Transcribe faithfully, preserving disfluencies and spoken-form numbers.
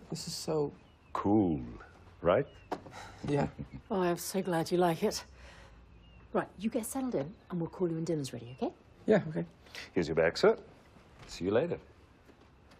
This is so... cool, right? Yeah. Oh, I'm so glad you like it. Right, you get settled in, and we'll call you when dinner's ready, okay? Yeah, okay. Here's your bag, sir. See you later.